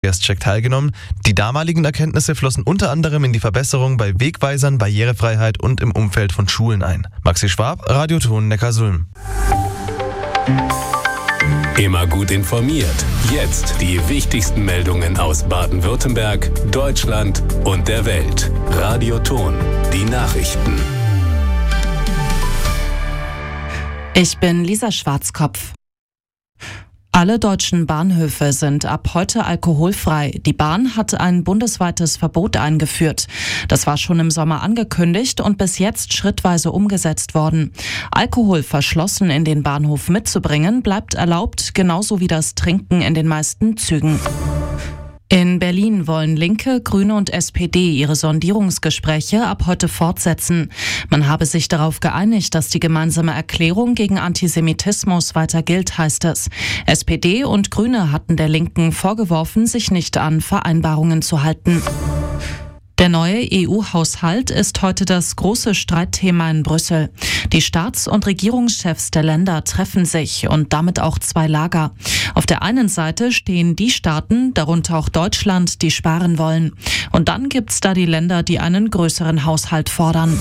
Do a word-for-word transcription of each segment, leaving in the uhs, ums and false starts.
Verkehrscheck teilgenommen. Die damaligen Erkenntnisse flossen unter anderem in die Verbesserung bei Wegweisern, Barrierefreiheit und im Umfeld von Schulen ein. Maxi Schwab, Radioton Neckarsulm. Immer gut informiert. Jetzt die wichtigsten Meldungen aus Baden-Württemberg, Deutschland und der Welt. Radioton, die Nachrichten. Ich bin Lisa Schwarzkopf. Alle deutschen Bahnhöfe sind ab heute alkoholfrei. Die Bahn hat ein bundesweites Verbot eingeführt. Das war schon im Sommer angekündigt und bis jetzt schrittweise umgesetzt worden. Alkohol verschlossen in den Bahnhof mitzubringen bleibt erlaubt, genauso wie das Trinken in den meisten Zügen. In Berlin wollen Linke, Grüne und S P D ihre Sondierungsgespräche ab heute fortsetzen. Man habe sich darauf geeinigt, dass die gemeinsame Erklärung gegen Antisemitismus weiter gilt, heißt es. S P D und Grüne hatten der Linken vorgeworfen, sich nicht an Vereinbarungen zu halten. Der neue E U-Haushalt ist heute das große Streitthema in Brüssel. Die Staats- und Regierungschefs der Länder treffen sich und damit auch zwei Lager. Auf der einen Seite stehen die Staaten, darunter auch Deutschland, die sparen wollen. Und dann gibt's da die Länder, die einen größeren Haushalt fordern.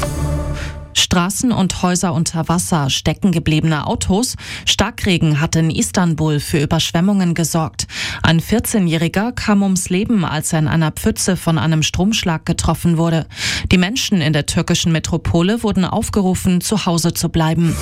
Straßen und Häuser unter Wasser, stecken gebliebene Autos. Starkregen hat in Istanbul für Überschwemmungen gesorgt. Ein vierzehnjähriger kam ums Leben, als er in einer Pfütze von einem Stromschlag getroffen wurde. Die Menschen in der türkischen Metropole wurden aufgerufen, zu Hause zu bleiben.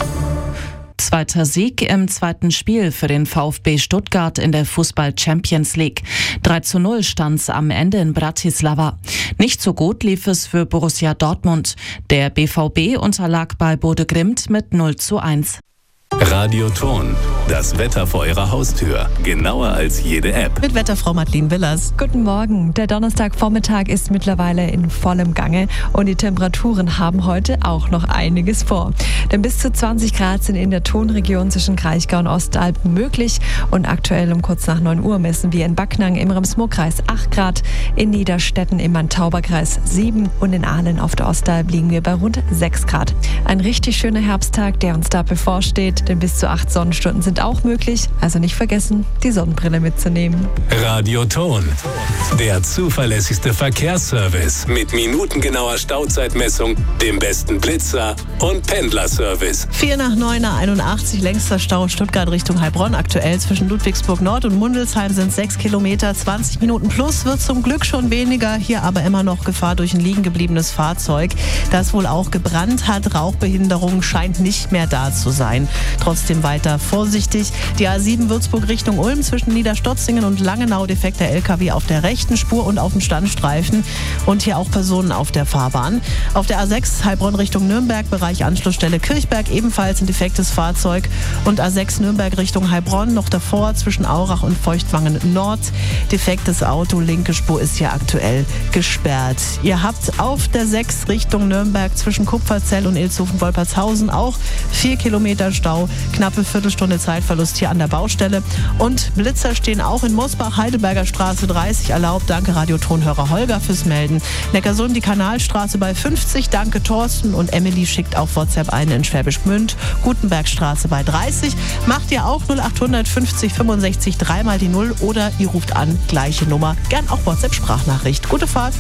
Zweiter Sieg im zweiten Spiel für den VfB Stuttgart in der Fußball-Champions League. drei zu null stand's am Ende in Bratislava. Nicht so gut lief es für Borussia Dortmund. Der B V B unterlag bei Bode Glimt mit null zu eins. Radioton, das Wetter vor Ihrer Haustür. Genauer als jede App. Mit Wetterfrau Madeleine Willers. Guten Morgen. Der Donnerstagvormittag ist mittlerweile in vollem Gange und die Temperaturen haben heute auch noch einiges vor. Denn bis zu zwanzig Grad sind in der Tonregion zwischen Kraichgau und Ostalpen möglich und aktuell um kurz nach neun Uhr messen wir in Backnang im Rems-Murr-Kreis acht Grad, in Niederstetten im Main-Tauber-Kreis sieben und in Ahlen auf der Ostalb liegen wir bei rund sechs Grad. Ein richtig schöner Herbsttag, der uns da bevorsteht. Denn bis zu acht Sonnenstunden sind auch möglich. Also nicht vergessen, die Sonnenbrille mitzunehmen. Radioton, der zuverlässigste Verkehrsservice mit minutengenauer Stauzeitmessung, dem besten Blitzer und Pendlerservice. vier nach neun nach einundachtzig, längster Stau Stuttgart Richtung Heilbronn. Aktuell zwischen Ludwigsburg Nord und Mundelsheim sind sechs Kilometer. zwanzig Minuten plus wird zum Glück schon weniger. Hier aber immer noch Gefahr durch ein liegen gebliebenes Fahrzeug, das wohl auch gebrannt hat. Rauchbehinderung scheint nicht mehr da zu sein. Trotzdem weiter vorsichtig. Die A sieben Würzburg Richtung Ulm zwischen Niederstotzingen und Langenau defekter L K W auf der rechten Spur und auf dem Standstreifen und hier auch Personen auf der Fahrbahn. Auf der A sechs Heilbronn Richtung Nürnberg, Bereich Anschlussstelle Kirchberg, ebenfalls ein defektes Fahrzeug und A sechs Nürnberg Richtung Heilbronn, noch davor zwischen Aurach und Feuchtwangen Nord. Defektes Auto, linke Spur ist hier aktuell gesperrt. Ihr habt auf der sechs Richtung Nürnberg zwischen Kupferzell und Ilshofen-Wolpertshausen auch vier Kilometer Stau. Knappe Viertelstunde Zeitverlust hier an der Baustelle. Und Blitzer stehen auch in Mosbach, Heidelberger Straße dreißig erlaubt. Danke Radiotonhörer Holger fürs Melden. Neckarsulm die Kanalstraße bei fünfzig. Danke Thorsten. Und Emily schickt auf WhatsApp ein in Schwäbisch Gmünd. Gutenbergstraße bei dreißig. Macht ihr auch null acht fünfzig fünfundsechzig dreimal die null oder ihr ruft an, gleiche Nummer. Gern auch WhatsApp-Sprachnachricht. Gute Fahrt.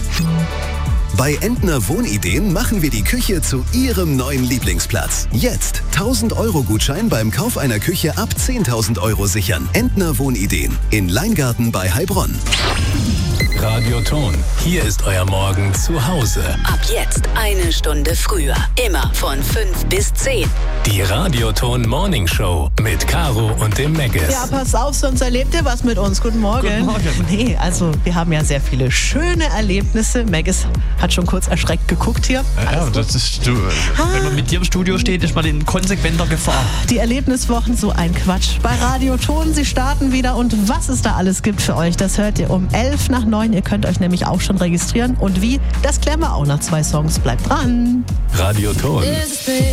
Bei Entner Wohnideen machen wir die Küche zu Ihrem neuen Lieblingsplatz. Jetzt tausend Euro Gutschein beim Kauf einer Küche ab zehntausend Euro sichern. Entner Wohnideen in Leingarten bei Heilbronn. Radioton, hier ist euer Morgen zu Hause. Ab jetzt eine Stunde früher. Immer von fünf bis zehn. Die Radioton Morning Show mit Caro und dem Megas. Ja, pass auf, sonst erlebt ihr was mit uns. Guten Morgen. Guten Morgen. Nee, also wir haben ja sehr viele schöne Erlebnisse. Megas hat schon kurz erschreckt geguckt hier. Ja, ja das ist, du, wenn man mit dir im Studio steht, ist man in konsequenter Gefahr. Die Erlebniswochen, so ein Quatsch. Bei Radioton, sie starten wieder und was es da alles gibt für euch, das hört ihr um elf nach neun. Ihr könnt euch nämlich auch schon registrieren. Und wie, das klären wir auch nach zwei Songs. Bleibt dran. Radioton.